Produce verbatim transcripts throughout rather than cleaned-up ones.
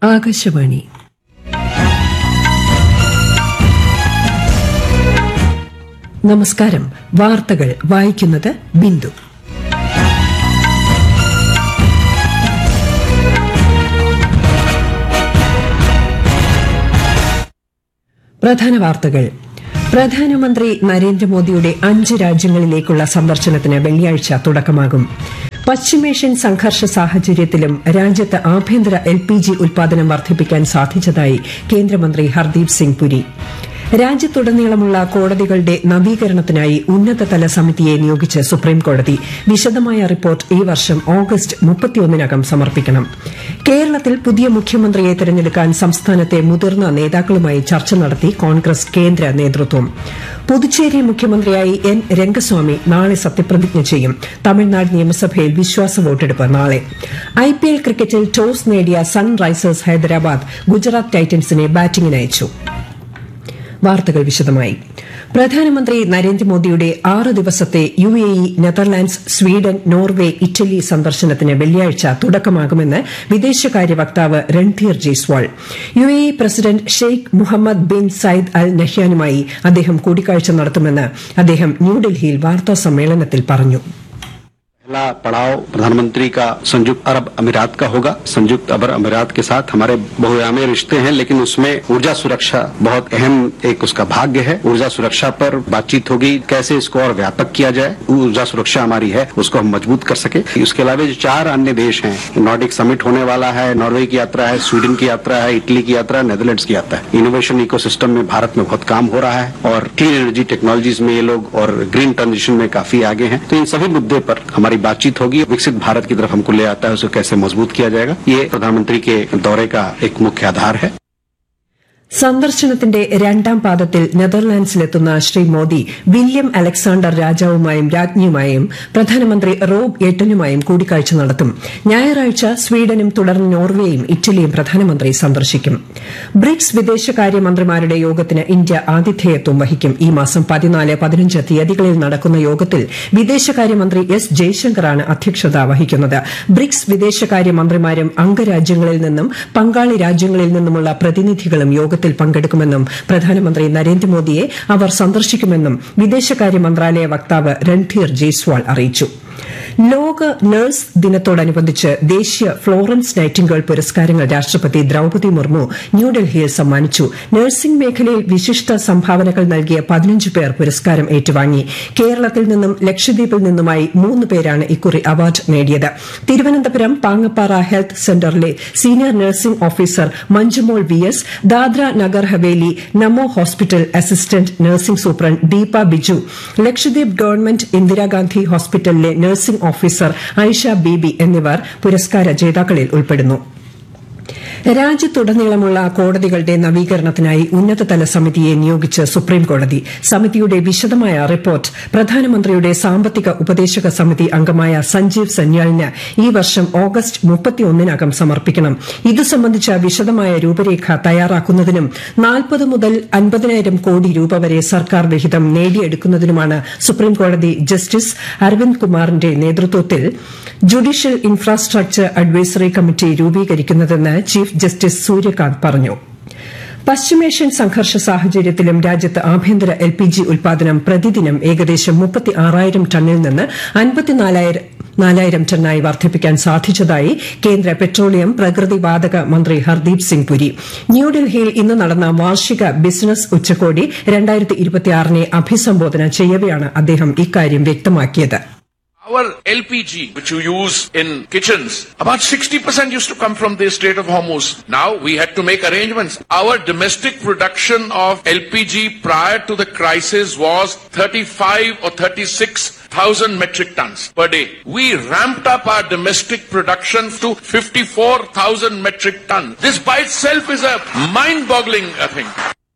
ആകാശവാണി. നമസ്കാരം. വാർത്തകൾ വായിക്കുന്നത് ബിന്ദു. പ്രധാന വാർത്തകൾ. പ്രധാനമന്ത്രി നരേന്ദ്രമോദിയുടെ അഞ്ച് രാജ്യങ്ങളിലേക്കുള്ള സന്ദർശനത്തിന് വെള്ളിയാഴ്ച തുടക്കമാകും. പശ്ചിമേഷ്യൻ സംഘർഷ സാഹചര്യത്തിലും രാജ്യത്ത് ആഭ്യന്തര എൽ പി ജി ഉൽപാദനം വർദ്ധിപ്പിക്കാൻ സാധിച്ചതായി കേന്ദ്രമന്ത്രി ഹർദീപ് സിംഗ് പുരി. രാജ്യത്തുടനീളമുള്ള കോടതികളുടെ നവീകരണത്തിനായി ഉന്നതതല സമിതിയെ നിയോഗിച്ച് സുപ്രീംകോടതി. വിശദമായ റിപ്പോർട്ട് ഈ വർഷം ഓഗസ്റ്റ് മുപ്പത്തിയൊന്നിനകം സമർപ്പിക്കണം. കേരളത്തിൽ പുതിയ മുഖ്യമന്ത്രിയെ തെരഞ്ഞെടുക്കാൻ സംസ്ഥാനത്തെ മുതിർന്ന നേതാക്കളുമായി ചർച്ച നടത്തി കോൺഗ്രസ് കേന്ദ്ര നേതൃത്വം. പുതുച്ചേരി മുഖ്യമന്ത്രിയായി എൻ രംഗസ്വാമി നാളെ സത്യപ്രതിജ്ഞ ചെയ്യും. തമിഴ്നാട് നിയമസഭയിൽ വിശ്വാസ വോട്ടെടുപ്പ് നാളെ. ഐപിഎൽ ക്രിക്കറ്റിൽ ടോസ് നേടിയ സൺറൈസേഴ്സ് ഹൈദരാബാദ് ഗുജറാത്ത് ടൈറ്റൻസിനെ ബാറ്റിംഗിനയച്ചു. വാർത്തകൾ വിശദമായി. പ്രധാനമന്ത്രി നരേന്ദ്രമോദിയുടെ ആറ് ദിവസത്തെ U A E, Netherlands, Sweden, Norway, Italy സന്ദർശനത്തിന് വെള്ളിയാഴ്ച തുടക്കമാകുമെന്ന് വിദേശകാര്യ വക്താവ് Randhir Jaiswal. U A E president Sheikh Muhammad bin Sayyid അൽ നഹ്യാനുമായി അദ്ദേഹം കൂടിക്കാഴ്ച നടത്തുമെന്ന് അദ്ദേഹം ന്യൂഡൽഹിയിൽ വാർത്താസമ്മേളനത്തിൽ പറഞ്ഞു. पहला पड़ाव प्रधानमंत्री का संयुक्त अरब अमीरात का होगा. संयुक्त अरब अमीरात के साथ हमारे बहुआयामी रिश्ते हैं, लेकिन उसमें ऊर्जा सुरक्षा बहुत अहम एक उसका भाग्य है. ऊर्जा सुरक्षा पर बातचीत होगी, कैसे इसको और व्यापक किया जाए. ऊर्जा सुरक्षा हमारी है, उसको हम मजबूत कर सके. उसके अलावा जो चार अन्य देश हैं, नॉर्डिक समिट होने वाला है, नॉर्वे की यात्रा है, स्वीडन की यात्रा है, इटली की यात्रा है, नेदरलैंड्स की यात्रा है. इनोवेशन इकोसिस्टम में भारत में बहुत काम हो रहा है और क्लीन एनर्जी टेक्नोलॉजीज में ये लोग और ग्रीन ट्रांजिशन में काफी आगे हैं. तो इन सभी मुद्दे पर हमारी बातचीत होगी. विकसित भारत की तरफ हमको ले आता है, उसे कैसे मजबूत किया जाएगा, ये प्रधानमंत्री के दौरे का एक मुख्य आधार है. സന്ദർശനത്തിന്റെ രണ്ടാം പാദത്തിൽ നെതർലാൻഡ്സിലെത്തുന്ന ശ്രീ മോദി വില്യം അലക്സാണ്ടർ രാജാവുമായും രാജ്ഞിയുമായും പ്രധാനമന്ത്രി റോബ് എട്ടനുമായും കൂടിക്കാഴ്ച നടത്തും. ഞായറാഴ്ച സ്വീഡനും തുടർന്ന് നോർവേയും ഇറ്റലിയും പ്രധാനമന്ത്രി സന്ദർശിക്കും. ബ്രിക്സ് വിദേശകാര്യമന്ത്രിമാരുടെ യോഗത്തിന് ഇന്ത്യ ആതിഥേയത്വം വഹിക്കും. ഈ മാസം പതിനാല് പതിനഞ്ച് തീയതികളിൽ നടക്കുന്ന യോഗത്തിൽ വിദേശകാര്യമന്ത്രി എസ് ജയശങ്കറാണ് അധ്യക്ഷത വഹിക്കുന്നത്. ബ്രിക്സ് വിദേശകാര്യമന്ത്രിമാരും അംഗരാജ്യങ്ങളിൽ നിന്നും പങ്കാളി രാജ്യങ്ങളിൽ നിന്നുമുള്ള പ്രതിനിധികളും യോഗത്തിൽ പങ്കെടുക്കുമെന്നും പ്രധാനമന്ത്രി നരേന്ദ്രമോദിയെ അവർ സന്ദർശിക്കുമെന്നും വിദേശകാര്യ മന്ത്രാലയ വക്താവ് രൺധീർ ജയ്സ്വാൾ അറിയിച്ചു. ലോക നഴ്സ് ദിനത്തോടനുബന്ധിച്ച് ദേശീയ ഫ്ലോറൻസ് നൈറ്റിംഗേൾ പുരസ്കാരങ്ങൾ രാഷ്ട്രപതി ദ്രൌപദി മുർമു ന്യൂഡൽഹിയിൽ സമ്മാനിച്ചു. നഴ്സിംഗ് മേഖലയിൽ വിശിഷ്ട സംഭാവനകൾ നൽകിയ പതിനഞ്ച് പേർ പുരസ്കാരം ഏറ്റുവാങ്ങി. കേരളത്തിൽ നിന്നും ലക്ഷദ്വീപിൽ നിന്നുമായി മൂന്ന് പേരാണ് ഇക്കുറി അവാർഡ് നേടിയത്. തിരുവനന്തപുരം പാങ്ങപ്പാറ ഹെൽത്ത് സെന്ററിലെ senior nursing officer Manjumol V S, Dadra Nagar Haveli നമോ hospital assistant nursing superintendent Deepa Biju, Lakshadweep government Indira Gandhi ഹോസ്പിറ്റലിലെ നഴ്സിംഗ് ഓഫീസർ ഐഷ ബീബി എന്നിവർ പുരസ്കാര ജേതാക്കളിൽ ഉൾപ്പെടുന്നു. രാജ്യത്തുടനീളമുള്ള കോടതികളുടെ നവീകരണത്തിനായി ഉന്നതതല സമിതിയെ നിയോഗിച്ച് സുപ്രീംകോടതി. സമിതിയുടെ വിശദമായ റിപ്പോർട്ട് പ്രധാനമന്ത്രിയുടെ സാമ്പത്തിക ഉപദേശക സമിതി അംഗമായ സഞ്ജീവ് സന്യാലിന് ഈ വർഷം ഓഗസ്റ്റ് മുപ്പത്തിയൊന്നിനകം സമർപ്പിക്കണം. ഇതു സംബന്ധിച്ച വിശദമായ രൂപരേഖ തയ്യാറാക്കുന്നതിനും നാൽപ്പത് മുതൽ അൻപതിനായിരം കോടി രൂപ വരെ സർക്കാർ വിഹിതം നേടിയെടുക്കുന്നതിനുമാണ് സുപ്രീംകോടതി ജസ്റ്റിസ് അരവിന്ദ് കുമാറിന്റെ നേതൃത്വത്തിൽ judicial infrastructure advisory committee രൂപീകരിക്കുന്നതെന്ന് chief justice Suryakant പറഞ്ഞു. പശ്ചിമേഷ്യൻ സംഘർഷ സാഹചര്യത്തിലും രാജ്യത്ത് ആഭ്യന്തര എൽ പി ജി ഉൽപാദനം പ്രതിദിനം ഏകദേശം മുപ്പത്തി ആറായിരം ടണ്ണിൽ നിന്ന് അൻപത്തിനാലായിരം ടണ്ണായി വർദ്ധിപ്പിക്കാൻ സാധിച്ചതായി കേന്ദ്ര പെട്രോളിയം പ്രകൃതിവാതക മന്ത്രി ഹർദീപ് സിംഗ് പുരി. ന്യൂഡൽഹിയിൽ ഇന്ന് നടന്ന വാർഷിക ബിസിനസ് ഉച്ചകോടി രണ്ടായിരത്തി ഇരുപത്തിയാറിനെ അഭിസംബോധന ചെയ്യവെയാണ് അദ്ദേഹം ഇക്കാര്യം വ്യക്തമാക്കിയത്. Our L P G, which you use in kitchens, about sixty percent used to come from the Strait of Hormuz. Now we had to make arrangements. Our domestic production of L P G prior to the crisis was thirty-five or thirty-six thousand metric tons per day. We ramped up our domestic production to fifty-four thousand metric tons. This by itself is a mind-boggling thing.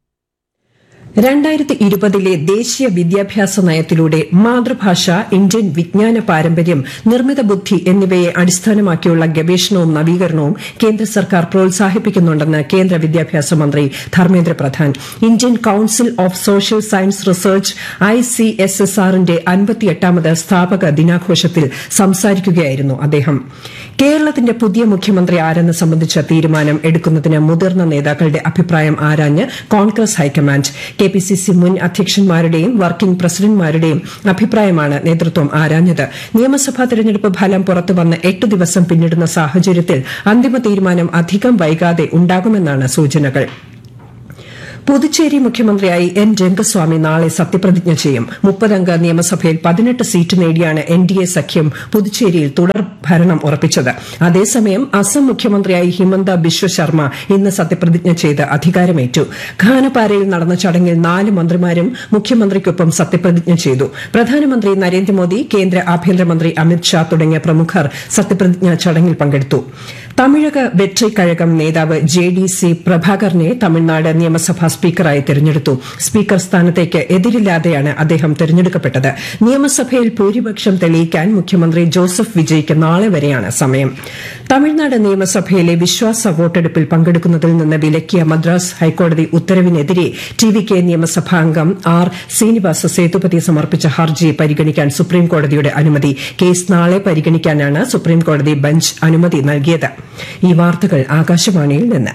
രണ്ടായിരത്തി ഇരുപതിലെ ദേശീയ വിദ്യാഭ്യാസ നയത്തിലൂടെ മാതൃഭാഷ, Indian വിജ്ഞാന പാരമ്പര്യം, നിർമ്മിത ബുദ്ധി എന്നിവയെ അടിസ്ഥാനമാക്കിയുള്ള ഗവേഷണവും നവീകരണവും കേന്ദ്ര സർക്കാർ പ്രോത്സാഹിപ്പിക്കുന്നുണ്ടെന്ന് കേന്ദ്ര വിദ്യാഭ്യാസ മന്ത്രി Dharmendra Pradhan. Indian council of social science research I C S S ആറിന്റെ അൻപത്തിയെട്ടാമത് സ്ഥാപക ദിനാഘോഷത്തിൽ സംസാരിക്കുകയായിരുന്നു അദ്ദേഹം. കേരളത്തിന്റെ പുതിയ മുഖ്യമന്ത്രി ആരെന്ന് സംബന്ധിച്ച തീരുമാനം എടുക്കുന്നതിന് മുതിർന്ന നേതാക്കളുടെ അഭിപ്രായം ആരാഞ്ഞ് കോൺഗ്രസ് ഹൈക്കമാൻഡ്. കെപിസിസി മുൻ അധ്യക്ഷന്മാരുടെയും വർക്കിംഗ് പ്രസിഡന്റുമാരുടെയും അഭിപ്രായമാണ് നേതൃത്വം ആരാഞ്ഞത്. നിയമസഭാ തെരഞ്ഞെടുപ്പ് ഫലം പുറത്തുവന്ന് എട്ട് ദിവസം പിന്നിടുന്ന സാഹചര്യത്തിൽ അന്തിമ തീരുമാനം അധികം വൈകാതെ ഉണ്ടാകുമെന്നാണ് സൂചനകൾ. പുതുച്ചേരി മുഖ്യമന്ത്രിയായി എൻ രംഗസ്വാമി നാളെ സത്യപ്രതിജ്ഞ ചെയ്യും. മുപ്പതംഗ നിയമസഭയിൽ പതിനെട്ട് സീറ്റ് നേടിയാണ് എൻ ഡി എ സഖ്യം പുതുച്ചേരിയിൽ തുടർ ഭരണം ഉറപ്പിച്ചത്. അതേസമയം അസം മുഖ്യമന്ത്രിയായി ഹിമന്ത ബിശ്വ ശർമ്മ ഇന്ന് സത്യപ്രതിജ്ഞ ചെയ്ത് അധികാരമേറ്റു. ഖാനപാരയിൽ നടന്ന ചടങ്ങിൽ നാല് മന്ത്രിമാരും മുഖ്യമന്ത്രിക്കൊപ്പം സത്യപ്രതിജ്ഞ ചെയ്തു. പ്രധാനമന്ത്രി നരേന്ദ്രമോദി, കേന്ദ്ര ആഭ്യന്തരമന്ത്രി അമിത്ഷാ തുടങ്ങിയ പ്രമുഖർ സത്യപ്രതിജ്ഞാ ചടങ്ങിൽ പങ്കെടുത്തു. തമിഴക വെട്രി കഴകം നേതാവ് ജെ ഡി സി പ്രഭാകരനെ തമിഴ്നാട് നിയമസഭാ സ്പീക്കറായി തെരഞ്ഞെടുത്തു. സ്പീക്കർ സ്ഥാനത്തേക്ക് എതിരില്ലാതെയാണ് അദ്ദേഹം തെരഞ്ഞെടുക്കപ്പെട്ടത്. നിയമസഭയിൽ ഭൂരിപക്ഷം തെളിയിക്കാൻ മുഖ്യമന്ത്രി ജോസഫ് വിജയ്ക്ക് നാളെ വരെയാണ് സമയം. തമിഴ്നാട് നിയമസഭയിലെ വിശ്വാസ വോട്ടെടുപ്പിൽ പങ്കെടുക്കുന്നതിൽ നിന്ന് വിലക്കിയ മദ്രാസ് ഹൈക്കോടതി ഉത്തരവിനെതിരെ T V K നിയമസഭാംഗം R Srinivasa Sethupathi സമർപ്പിച്ച ഹർജി പരിഗണിക്കാൻ സുപ്രീംകോടതിയുടെ അനുമതി. കേസ് നാളെ പരിഗണിക്കാനാണ് സുപ്രീംകോടതി ബെഞ്ച് അനുമതി നൽകിയത്. ഈ വാർത്തകൾ ആകാശവാണിയിൽ നിന്ന്.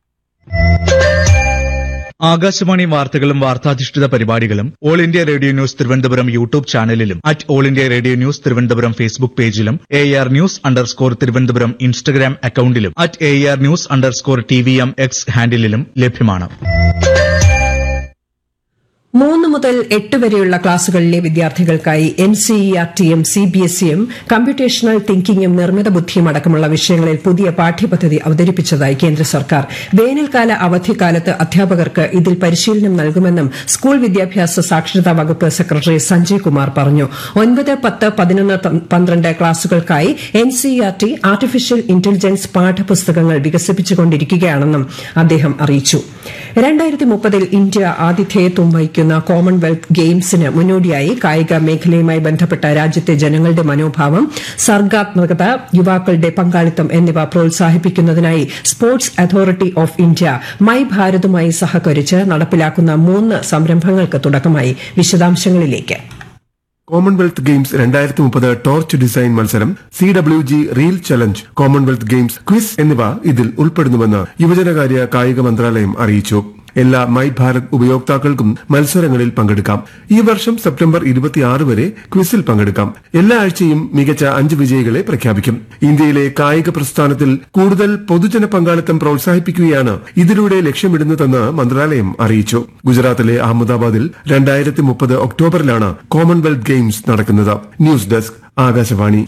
ആകാശവാണി വാർത്തകളും വാർത്താധിഷ്ഠിത പരിപാടികളും all India radio news Thiruvananthapuram YouTube ചാനലിലും at all India radio news Thiruvananthapuram Facebook പേജിലും A R news underscore Thiruvananthapuram Instagram അക്കൌണ്ടിലും at A R news underscore T V M X ഹാൻഡിലും ലഭ്യമാണ്. മൂന്ന് മുതൽ എട്ട് വരെയുള്ള ക്ലാസുകളിലെ വിദ്യാർത്ഥികൾക്കായി എൻ സി ഇ ആർ ടിയും സി ബി എസ് ഇയും കമ്പ്യൂട്ടേഷണൽ തിങ്കിങ്ങും നിർമ്മിത ബുദ്ധിയും അടക്കമുള്ള വിഷയങ്ങളിൽ പുതിയ പാഠ്യപദ്ധതി അവതരിപ്പിച്ചതായി കേന്ദ്ര സർക്കാർ. വേനൽക്കാല അവധിക്കാലത്ത് അധ്യാപകർക്ക് ഇതിൽ പരിശീലനം നൽകുമെന്നും സ്കൂൾ വിദ്യാഭ്യാസ സാക്ഷരതാ വകുപ്പ് സെക്രട്ടറി സഞ്ജയ് കുമാർ പറഞ്ഞു. ഒൻപത്, പത്ത്, പതിനൊന്ന്, പന്ത്രണ്ട് ക്ലാസുകൾക്കായി N C E R T artificial intelligence പാഠപുസ്തകങ്ങൾ വികസിപ്പിച്ചുകൊണ്ടിരിക്കുകയാണെന്നും അദ്ദേഹം അറിയിച്ചു. രണ്ടായിരത്തി മുപ്പതിൽ ഇന്ത്യ ആതിഥേയത്വം വഹിക്കുന്ന കോമൺവെൽത്ത് ഗെയിംസിന് മുന്നോടിയായി കായിക മേഖലയുമായി ബന്ധപ്പെട്ട രാജ്യത്തെ ജനങ്ങളുടെ മനോഭാവം, സർഗാത്മകത, യുവാക്കളുടെ പങ്കാളിത്തം എന്നിവ പ്രോത്സാഹിപ്പിക്കുന്നതിനായി sports authority of India my ഭാരതുമായി സഹകരിച്ച് നടപ്പിലാക്കുന്ന മൂന്ന് സംരംഭങ്ങൾക്ക് തുടക്കമായി. വിശദാംശങ്ങളിലേക്ക്. കോമൺവെൽത്ത് ഗെയിംസ് രണ്ടായിരത്തി മുപ്പത് ടോർച്ച് ഡിസൈൻ മത്സരം, C W G reel challenge, Commonwealth games quiz എന്നിവ ഇതിൽ ഉൾപ്പെടുന്നുവെന്ന് യുവജനകാര്യ കായിക മന്ത്രാലയം അറിയിച്ചു. എല്ലാ മൈ ഭാരത് ഉപയോക്താക്കൾക്കും മത്സരങ്ങളിൽ പങ്കെടുക്കാം. ഈ വർഷം സെപ്റ്റംബർ ഇരുപത്തിയാറ് വരെ ക്വിസിൽ പങ്കെടുക്കാം. എല്ലാ ആഴ്ചയും മികച്ച അഞ്ച് വിജയികളെ പ്രഖ്യാപിക്കും. ഇന്ത്യയിലെ കായിക പ്രസ്ഥാനത്തിൽ കൂടുതൽ പൊതുജന പങ്കാളിത്തം പ്രോത്സാഹിപ്പിക്കുകയാണ് ഇതിലൂടെ ലക്ഷ്യമിടുന്നതെന്ന് മന്ത്രാലയം അറിയിച്ചു. ഗുജറാത്തിലെ അഹമ്മദാബാദിൽ രണ്ടായിരത്തി മുപ്പത് ഒക്ടോബറിലാണ് കോമൺവെൽത്ത് ഗെയിംസ് നടക്കുന്നത്. News desk, Akashvani.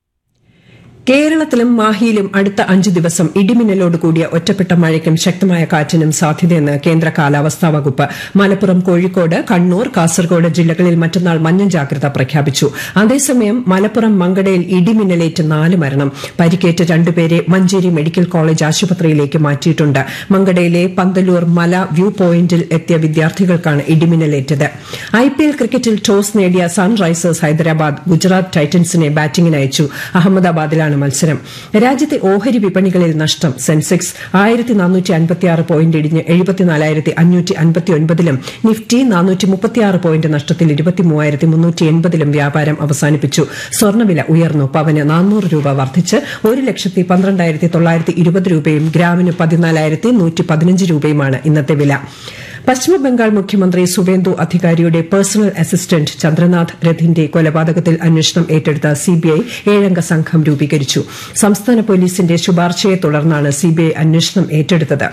കേരളത്തിലും മാഹിയിലും അടുത്ത അഞ്ചു ദിവസം ഇടിമിന്നലോട് കൂടിയ ഒറ്റപ്പെട്ട മഴയ്ക്കും ശക്തമായ കാറ്റിനും സാധ്യതയെന്ന് കേന്ദ്ര കാലാവസ്ഥാ വകുപ്പ്. മലപ്പുറം, കോഴിക്കോട്, കണ്ണൂർ, കാസർഗോഡ് ജില്ലകളിൽ മറ്റന്നാൾ മഞ്ഞ ജാഗ്രത പ്രഖ്യാപിച്ചു. അതേസമയം മലപ്പുറം മങ്കടയിൽ ഇടിമിന്നലേറ്റ് നാല് മരണം. പരിക്കേറ്റ് രണ്ടുപേരെ മഞ്ചേരി മെഡിക്കൽ കോളേജ് ആശുപത്രിയിലേക്ക് മാറ്റിയിട്ടുണ്ട്. മങ്കടയിലെ പന്തലൂർ മല വ്യൂ പോയിന്റിൽ എത്തിയ വിദ്യാർത്ഥികൾക്കാണ് ഇടിമിന്നലേറ്റത്. ഐ പി എൽ ക്രിക്കറ്റിൽ ടോസ് നേടിയ സൺറൈസേഴ്സ് ഹൈദരാബാദ് ഗുജറാത്ത് ടൈറ്റൻസിനെ ബാറ്റിംഗിന് അയച്ചു. അഹമ്മദാബാദിലാണ് മത്സരം. രാജ്യത്തെ ഓഹരി വിപണികളിൽ നഷ്ടം. സെൻസെക്സ് ആയിരത്തി നാനൂറ്റി അൻപത്തിയാറ് പോയിന്റ് ഇടിഞ്ഞ് എഴുപത്തിനാലായിരത്തി അഞ്ഞൂറ്റി അൻപത്തിയൊൻപതിലും നിഫ്റ്റി നാനൂറ്റി മുപ്പത്തിയാറ് പോയിന്റ് നഷ്ടത്തിൽ ഇരുപത്തിമൂവായിരത്തി മുന്നൂറ്റി എൺപതിലും വ്യാപാരം അവസാനിപ്പിച്ചു. സ്വർണ്ണവില ഉയർന്നു. പവന് നാനൂറ് രൂപ വർദ്ധിച്ച് ഒരു ലക്ഷത്തി പന്ത്രണ്ടായിരത്തി തൊള്ളായിരത്തി ഇരുപത് രൂപയും ഗ്രാമിന് പതിനാലായിരത്തി നൂറ്റി പതിനഞ്ച് രൂപയുമാണ് ഇന്നത്തെ വില. പശ്ചിമബംഗാൾ മുഖ്യമന്ത്രി സുവേന്ദു അധികാരിയുടെ പേഴ്സണൽ അസിസ്റ്റന്റ് ചന്ദ്രനാഥ് രഥിന്റെ കൊലപാതകത്തിൽ അന്വേഷണം ഏറ്റെടുത്ത സിബിഐ ഏഴംഗ സംഘം രൂപീകരിച്ചു. സംസ്ഥാന പോലീസിന്റെ ശുപാർശയെ തുടർന്നാണ് സിബിഐ അന്വേഷണം ഏറ്റെടുത്തത്.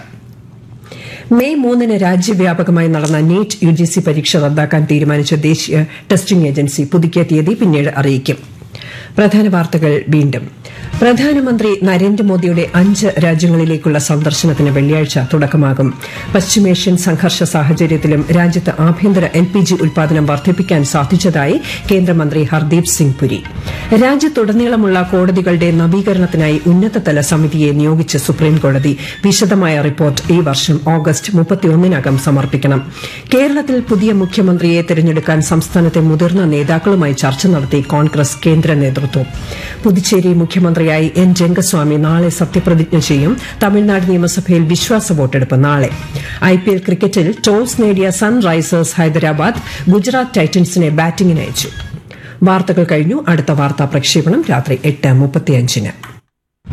മെയ് മൂന്നിന് രാജ്യവ്യാപകമായി നടന്ന നീറ്റ് യു ജി സി പരീക്ഷ റദ്ദാക്കാൻ തീരുമാനിച്ച ദേശീയ ടെസ്റ്റിംഗ് ഏജൻസി പുതുക്കിയ തീയതി പിന്നീട് അറിയിക്കും. പ്രധാന വാർത്തകൾ വീണ്ടും. പ്രധാനമന്ത്രി നരേന്ദ്രമോദിയുടെ അഞ്ച് രാജ്യങ്ങളിലേക്കുള്ള സന്ദർശനത്തിന് വെള്ളിയാഴ്ച തുടക്കമാകും. പശ്ചിമേഷ്യൻ സംഘർഷ സാഹചര്യത്തിലും രാജ്യത്ത് ആഭ്യന്തര എൽ പി ജി ഉൽപാദനം വർദ്ധിപ്പിക്കാൻ സാധിച്ചതായി കേന്ദ്രമന്ത്രി ഹർദീപ് സിംഗ് പുരി. രാജ്യത്തുടനീളമുള്ള കോടതികളുടെ നവീകരണത്തിനായി ഉന്നതതല സമിതിയെ നിയോഗിച്ച് സുപ്രീംകോടതി. വിശദമായ റിപ്പോർട്ട് ഈ വർഷം ഓഗസ്റ്റ് മുപ്പത്തിയൊന്നിനകം സമർപ്പിക്കണം. കേരളത്തിൽ പുതിയ മുഖ്യമന്ത്രിയെ തെരഞ്ഞെടുക്കാൻ സംസ്ഥാനത്തെ മുതിർന്ന നേതാക്കളുമായി ചർച്ച നടത്തി കോൺഗ്രസ് കേന്ദ്ര നേതൃത്വം. പുതുച്ചേരി മുഖ്യമന്ത്രിയായി എൻ രംഗസ്വാമി നാളെ സത്യപ്രതിജ്ഞ ചെയ്യും. തമിഴ്നാട് നിയമസഭയിൽ വിശ്വാസ വോട്ടെടുപ്പ് നാളെ. ഐ പി എൽ ക്രിക്കറ്റിൽ ടോസ് നേടിയ സൺറൈസേഴ്സ് ഹൈദരാബാദ് ഗുജറാത്ത് ടൈറ്റൻസിനെ ബാറ്റിംഗിന് അയച്ചു. വാർത്തകൾ കഴിഞ്ഞു. അടുത്ത വാർത്താ പ്രക്ഷേപണം രാത്രി എട്ട് മുപ്പത്തിയഞ്ചിന്.